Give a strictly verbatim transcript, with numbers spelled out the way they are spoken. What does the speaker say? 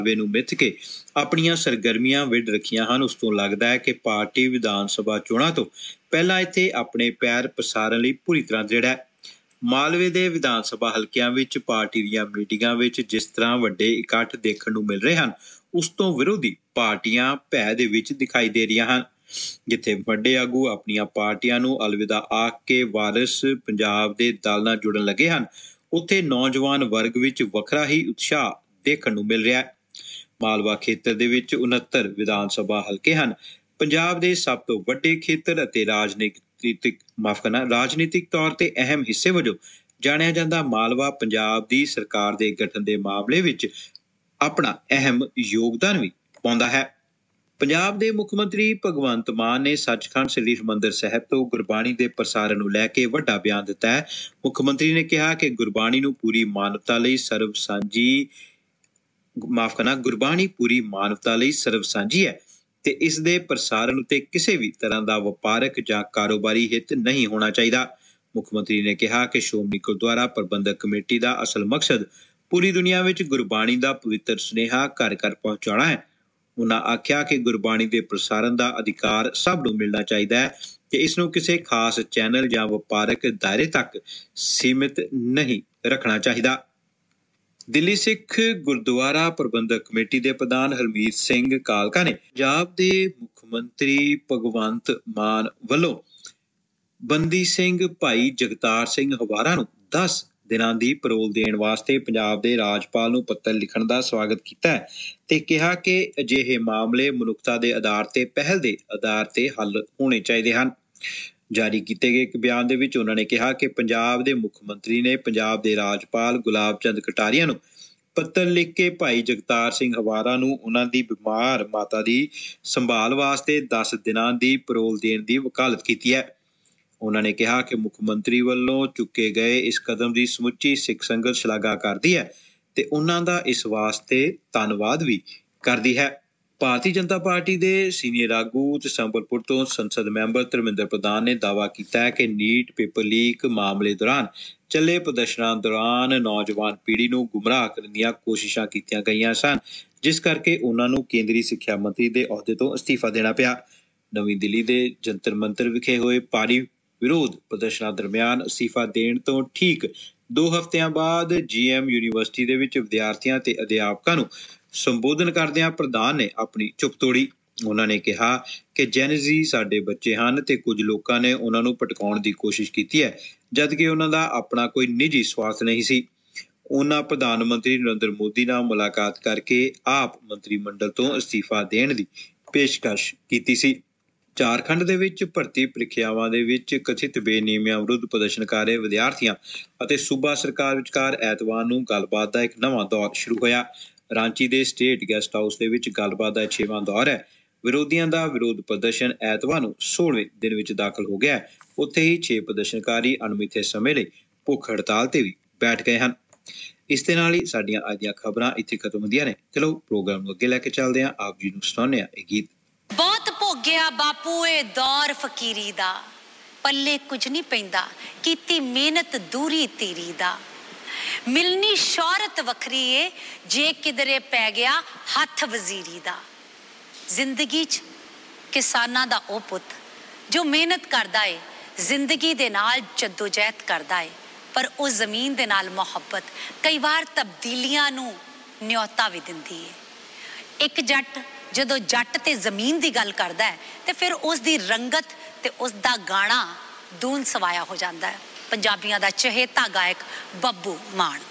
ਮਾਲਵੇ ਨੂੰ ਮਿੱਥ ਕੇ ਆਪਣੀਆਂ ਸਰਗਰਮੀਆਂ ਵਿੱਢ ਰੱਖੀਆਂ ਹਨ। ਉਸ ਤੋਂ ਲੱਗਦਾ ਹੈ ਕਿ ਪਾਰਟੀ ਵਿਧਾਨ ਸਭਾ ਚੋਣਾਂ ਤੋਂ ਪਹਿਲਾਂ ਇੱਥੇ ਆਪਣੇ ਪੈਰ ਪਸਾਰਨ ਲਈ ਪੂਰੀ ਤਰ੍ਹਾਂ ਦ੍ਰਿੜ ਹੈ। ਮਾਲਵੇ ਦੇ ਵਿਧਾਨ ਸਭਾ ਹਲਕਿਆਂ ਵਿੱਚ ਪਾਰਟੀ ਦੀਆਂ ਮੀਟਿੰਗਾਂ ਵਿੱਚ ਜਿਸ ਤਰ੍ਹਾਂ ਵੱਡੇ ਇਕੱਠ ਦੇਖਣ ਨੂੰ ਮਿਲ ਰਹੇ ਹਨ, ਉਸ ਤੋਂ ਵਿਰੋਧੀ ਪਾਰਟੀਆਂ ਭੈ ਦੇ ਵਿੱਚ ਦਿਖਾਈ ਦੇ ਰਹੀਆਂ ਹਨ। ਜਿੱਥੇ ਵੱਡੇ ਆਗੂ ਆਪਣੀਆਂ ਪਾਰਟੀਆਂ ਨੂੰ ਅਲਵਿਦਾ ਆਖ ਕੇ ਵਾਰਿਸ ਪੰਜਾਬ ਦੇ ਦਲ ਨਾਲ ਜੁੜਨ ਲੱਗੇ ਹਨ, ਉੱਥੇ ਨੌਜਵਾਨ ਵਰਗ ਵਿੱਚ ਵੱਖਰਾ ਹੀ ਉਤਸ਼ਾਹ ਦੇਖਣ ਨੂੰ ਮਿਲ ਰਿਹਾ ਹੈ। ਮਾਲਵਾ ਖੇਤਰ ਦੇ ਵਿੱਚ ਉਨੱਤਰ ਵਿਧਾਨ ਸਭਾ ਹਲਕੇ ਹਨ। ਪੰਜਾਬ ਦੇ ਸਭ ਤੋਂ ਵੱਡੇ ਖੇਤਰ ਅਤੇ ਰਾਜਨੀਤਿਕ ਮਾਫ ਕਰਨਾ ਰਾਜਨੀਤਿਕ ਤੌਰ ਤੇ ਅਹਿਮ ਹਿੱਸੇ ਵਜੋਂ ਜਾਣਿਆ ਜਾਂਦਾ ਮਾਲਵਾ ਪੰਜਾਬ ਦੀ ਸਰਕਾਰ ਦੇ ਗਠਨ ਦੇ ਮਾਮਲੇ ਵਿੱਚ ਆਪਣਾ ਅਹਿਮ ਯੋਗਦਾਨ ਵੀ ਪਾਉਂਦਾ ਹੈ। ਪੰਜਾਬ ਦੇ ਮੁੱਖ ਮੰਤਰੀ ਭਗਵੰਤ ਮਾਨ ਨੇ ਸੱਚਖੰਡ ਸ੍ਰੀ ਹਰਿਮੰਦਰ ਸਾਹਿਬ ਤੋਂ ਗੁਰਬਾਣੀ ਦੇ ਪ੍ਰਸਾਰਨ ਨੂੰ ਲੈ ਕੇ ਵੱਡਾ ਬਿਆਨ ਦਿੱਤਾ ਹੈ। ਮੁੱਖ ਮੰਤਰੀ ਨੇ ਕਿਹਾ ਕਿ ਗੁਰਬਾਣੀ ਨੂੰ ਪੂਰੀ ਮਾਨਵਤਾ ਲਈ ਸਰਬ ਸਾਂਝੀ ਮਾਫ ਕਰਨਾ ਗੁਰਬਾਣੀ ਪੂਰੀ ਮਾਨਵਤਾ ਲਈ ਸਰਬ ਸਾਂਝੀ ਹੈ ਤੇ ਇਸ ਦੇ ਪ੍ਰਸਾਰਨ ਉੱਤੇ ਕਿਸੇ ਵੀ ਤਰ੍ਹਾਂ ਦਾ ਵਪਾਰਕ ਜਾਂ ਕਾਰੋਬਾਰੀ ਹਿੱਤ ਨਹੀਂ ਹੋਣਾ ਚਾਹੀਦਾ। ਮੁੱਖ ਮੰਤਰੀ ਨੇ ਕਿਹਾ ਕਿ ਸ਼੍ਰੋਮਣੀ ਗੁਰਦੁਆਰਾ ਪ੍ਰਬੰਧਕ ਕਮੇਟੀ ਦਾ ਅਸਲ ਮਕਸਦ ਪੂਰੀ ਦੁਨੀਆ ਵਿੱਚ ਗੁਰਬਾਣੀ ਦਾ ਪਵਿੱਤਰ ਸੁਨੇਹਾ ਘਰ ਘਰ ਪਹੁੰਚਾਉਣਾ ਹੈ। ਉਹਨਾਂ ਆਖਿਆ ਕਿ ਗੁਰਬਾਣੀ ਦੇ ਪ੍ਰਸਾਰਨ ਦਾ ਅਧਿਕਾਰ ਸਭ ਨੂੰ ਮਿਲਣਾ ਚਾਹੀਦਾ ਹੈ ਤੇ ਇਸ ਨੂੰ ਕਿਸੇ ਖਾਸ ਚੈਨਲ ਜਾਂ ਵਪਾਰਕ ਦਾਇਰੇ ਤੱਕ ਸੀਮਿਤ ਨਹੀਂ ਰੱਖਣਾ ਚਾਹੀਦਾ। ਦਿੱਲੀ ਸਿੱਖ ਗੁਰਦੁਆਰਾ ਪ੍ਰਬੰਧਕ ਕਮੇਟੀ ਦੇ ਪ੍ਰਧਾਨ ਹਰਮੀਤ ਸਿੰਘ ਕਾਲਕਾ ਨੇ ਪੰਜਾਬ ਦੇ ਮੁੱਖ ਮੰਤਰੀ ਭਗਵੰਤ ਮਾਨ ਵੱਲੋਂ ਬੰਦੀ ਸਿੰਘ ਭਾਈ ਜਗਤਾਰ ਸਿੰਘ ਹਵਾਰਾ ਨੂੰ ਦਸ ਦਿਨਾਂ ਦੀ ਪੈਰੋਲ ਦੇਣ ਵਾਸਤੇ ਪੰਜਾਬ ਦੇ ਰਾਜਪਾਲ ਨੂੰ ਪੱਤਰ ਲਿਖਣ ਦਾ ਸਵਾਗਤ ਕੀਤਾ ਹੈ ਤੇ ਕਿਹਾ ਕਿ ਅਜਿਹੇ ਮਾਮਲੇ ਮਨੁੱਖਤਾ ਦੇ ਆਧਾਰ ਤੇ ਪਹਿਲ ਦੇ ਆਧਾਰ ਤੇ ਹੱਲ ਹੋਣੇ ਚਾਹੀਦੇ ਹਨ। ਜਾਰੀ ਕੀਤੇ ਗਏ ਇੱਕ ਬਿਆਨ ਦੇ ਵਿੱਚ ਉਹਨਾਂ ਨੇ ਕਿਹਾ ਕਿ ਪੰਜਾਬ ਦੇ ਮੁੱਖ ਮੰਤਰੀ ਨੇ ਪੰਜਾਬ ਦੇ ਰਾਜਪਾਲ ਗੁਲਾਬ ਚੰਦ ਕਟਾਰੀਆ ਨੂੰ ਪੱਤਰ ਲਿਖ ਕੇ ਭਾਈ ਜਗਤਾਰ ਸਿੰਘ ਹਵਾਰਾ ਨੂੰ ਉਹਨਾਂ ਦੀ ਬਿਮਾਰ ਮਾਤਾ ਦੀ ਸੰਭਾਲ ਵਾਸਤੇ ਦਸ ਦਿਨਾਂ ਦੀ ਪੈਰੋਲ ਦੇਣ ਦੀ ਵਕਾਲਤ ਕੀਤੀ ਹੈ। ਉਹਨਾਂ ਨੇ ਕਿਹਾ ਕਿ ਮੁੱਖ ਮੰਤਰੀ ਵੱਲੋਂ ਚੁੱਕੇ ਗਏ ਇਸ ਕਦਮ ਦੀ ਸਮੁੱਚੀ ਸਿੱਖ ਸੰਗਤ ਸ਼ਲਾਘਾ ਕਰਦੀ ਹੈ ਤੇ ਉਹਨਾਂ ਦਾ ਇਸ ਵਾਸਤੇ ਧੰਨਵਾਦ ਵੀ ਕਰਦੀ ਹੈ। ਭਾਰਤੀ ਜਨਤਾ ਪਾਰਟੀ ਦੇ ਸੀਨੀਅਰ ਆਗੂ ਤੇ ਸੰਬਲਪੁਰ ਤੋਂ ਸੰਸਦ ਮੈਂਬਰ ਧਰਮਿੰਦਰ ਪ੍ਰਧਾਨ ਨੇ ਦਾਅਵਾ ਕੀਤਾ ਹੈ ਕਿ ਨੀਟ ਪੇਪਰ ਲੀਕ ਮਾਮਲੇ ਦੌਰਾਨ ਚੱਲੇ ਪ੍ਰਦਰਸ਼ਨਾਂ ਦੌਰਾਨ ਨੌਜਵਾਨ ਪੀੜ੍ਹੀ ਨੂੰ ਗੁੰਮਰਾਹ ਕਰਨ ਦੀਆਂ ਕੋਸ਼ਿਸ਼ਾਂ ਕੀਤੀਆਂ ਗਈਆਂ ਸਨ, ਜਿਸ ਕਰਕੇ ਉਹਨਾਂ ਨੂੰ ਕੇਂਦਰੀ ਸਿੱਖਿਆ ਮੰਤਰੀ ਦੇ ਅਹੁਦੇ ਤੋਂ ਅਸਤੀਫਾ ਦੇਣਾ ਪਿਆ। ਨਵੀਂ ਦਿੱਲੀ ਦੇ ਜੰਤਰ ਮੰਤਰ ਵਿਖੇ ਹੋਏ ਭਾਰੀ ਵਿਰੋਧ ਪ੍ਰਦਰਸ਼ਨਾਂ ਦਰਮਿਆਨ ਅਸਤੀਫਾ ਦੇਣ ਤੋਂ ਠੀਕ ਦੋ ਹਫ਼ਤਿਆਂ ਬਾਅਦ ਜੀ ਐਮ ਯੂਨੀਵਰਸਿਟੀ ਦੇ ਵਿੱਚ ਵਿਦਿਆਰਥੀਆਂ ਤੇ ਅਧਿਆਪਕਾਂ ਨੂੰ ਸੰਬੋਧਨ ਕਰਦਿਆਂ ਪ੍ਰਧਾਨ ਨੇ ਆਪਣੀ ਚੁੱਪ ਤੋੜੀ। ਉਹਨਾਂ ਨੇ ਕਿਹਾ ਕਿ ਜੈਨਜ਼ੀ ਸਾਡੇ ਬੱਚੇ ਹਨ ਤੇ ਕੁਝ ਲੋਕਾਂ ਨੇ ਉਹਨਾਂ ਨੂੰ ਭਟਕਾਉਣ ਦੀ ਕੋਸ਼ਿਸ਼ ਕੀਤੀ ਹੈ, ਜਦਕਿ ਉਹਨਾਂ ਦਾ ਆਪਣਾ ਕੋਈ ਨਿੱਜੀ ਸਵਾਰਥ ਨਹੀਂ ਸੀ। ਉਹਨਾਂ ਪ੍ਰਧਾਨ ਮੰਤਰੀ ਨਰਿੰਦਰ ਮੋਦੀ ਨਾਲ ਮੁਲਾਕਾਤ ਕਰਕੇ ਆਪ ਮੰਤਰੀ ਮੰਡਲ ਤੋਂ ਅਸਤੀਫਾ ਦੇਣ ਦੀ ਪੇਸ਼ਕਸ਼ ਕੀਤੀ ਸੀ। ਝਾਰਖੰਡ ਦੇ ਵਿੱਚ ਭਰਤੀ ਪ੍ਰੀਖਿਆਵਾਂ ਦੇ ਵਿੱਚ ਕਥਿਤ ਬੇਨਿਯਮੀਆਂ ਵਿਰੁੱਧ ਪ੍ਰਦਰਸ਼ਨ ਕਰ ਰਹੇ ਵਿਦਿਆਰਥੀਆਂ ਅਤੇ ਸੂਬਾ ਸਰਕਾਰ ਵਿਚਕਾਰ ਐਤਵਾਰ ਨੂੰ ਗੱਲਬਾਤ ਦਾ ਇੱਕ ਨਵਾਂ ਦੌਰ ਸ਼ੁਰੂ ਹੋਇਆ। ਰਾਂਚੀ ਦੇ ਸਟੇਟ ਗੈਸਟ ਹਾਊਸ ਦੇ ਵਿੱਚ ਗੱਲਬਾਤ ਦਾ ਛੇਵਾਂ ਦੌਰ ਹੈ। ਵਿਰੋਧੀਆਂ ਦਾ ਵਿਰੋਧ ਪ੍ਰਦਰਸ਼ਨ ਐਤਵਾਰ ਨੂੰ ਸੋਲ੍ਹਵੇਂ ਦਿਨ ਵਿੱਚ ਦਾਖਲ ਹੋ ਗਿਆ ਹੈ। ਉੱਥੇ ਹੀ ਛੇ ਪ੍ਰਦਰਸ਼ਨਕਾਰੀ ਅਣਮਿੱਥੇ ਸਮੇਂ ਲਈ ਭੁੱਖ ਹੜਤਾਲ ਤੇ ਵੀ ਬੈਠ ਗਏ ਹਨ। ਇਸ ਦੇ ਨਾਲ ਹੀ ਸਾਡੀਆਂ ਅੱਜ ਦੀਆਂ ਖਬਰਾਂ ਇੱਥੇ ਖਤਮ ਹੁੰਦੀਆਂ ਨੇ। ਚਲੋ ਪ੍ਰੋਗਰਾਮ ਨੂੰ ਅੱਗੇ ਲੈ ਕੇ ਚੱਲਦੇ ਹਾਂ। ਆਪ ਜੀ ਨੂੰ ਸੁਣਾਉਂਦੇ ਹਾਂ ਇਹ ਗੀਤ। ਬਹੁਤ ਭੋਗਿਆ ਬਾਪੂ ਇਹ ਦੌਰ ਫਕੀਰੀ ਦਾ, ਪੱਲੇ ਕੁਝ ਨਹੀਂ ਪੈਂਦਾ ਕੀਤੀ ਮਿਹਨਤ ਦੂਰੀ ਤੇਰੀ ਦਾ। ਮਿਲਣੀ ਸ਼ੌਹਰਤ ਵੱਖਰੀ ਏ ਜੇ ਕਿਧਰੇ ਪੈ ਗਿਆ ਹੱਥ ਵਜ਼ੀਰੀ ਦਾ। ਜ਼ਿੰਦਗੀ 'ਚ ਕਿਸਾਨਾਂ ਦਾ ਉਹ ਪੁੱਤ ਜੋ ਮਿਹਨਤ ਕਰਦਾ ਏ, ਜ਼ਿੰਦਗੀ ਦੇ ਨਾਲ ਜੱਦੋਜਹਿਦ ਕਰਦਾ ਏ, ਪਰ ਉਹ ਜ਼ਮੀਨ ਦੇ ਨਾਲ ਮੁਹੱਬਤ ਕਈ ਵਾਰ ਤਬਦੀਲੀਆਂ ਨੂੰ ਨਿਯੋਤਾ ਵੀ ਦਿੰਦੀ ਏ। ਇੱਕ ਜੱਟ ਜਦੋਂ ਜੱਟ ਤੇ ਜ਼ਮੀਨ ਦੀ ਗੱਲ ਕਰਦਾ ਹੈ ਤੇ ਫਿਰ ਉਸ ਦੀ ਰੰਗਤ ਤੇ ਉਸ ਦਾ ਗਾਣਾ ਦੂਨ ਸਵਾਇਆ ਹੋ ਜਾਂਦਾ ਹੈ। ਪੰਜਾਬੀਆਂ ਦਾ ਚਹੇਤਾ ਗਾਇਕ ਬੱਬੂ ਮਾਨ।